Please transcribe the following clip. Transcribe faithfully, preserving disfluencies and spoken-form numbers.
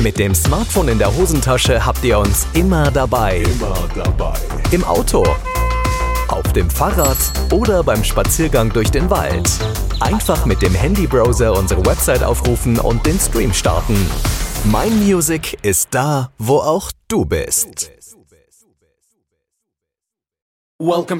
Mit dem Smartphone in der Hosentasche habt ihr uns immer dabei. Immer dabei. Im Auto, auf dem Fahrrad oder beim Spaziergang durch den Wald. Einfach mit dem Handybrowser unsere Website aufrufen und den Stream starten. Mein Music ist da, wo auch du bist. Welcome